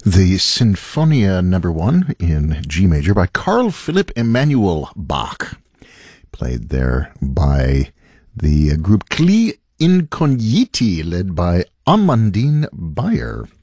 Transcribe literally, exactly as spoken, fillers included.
The Sinfonia number one in G major by Carl Philipp Emanuel Bach, played there by the group Cli Incogniti, led by Amandine Bayer.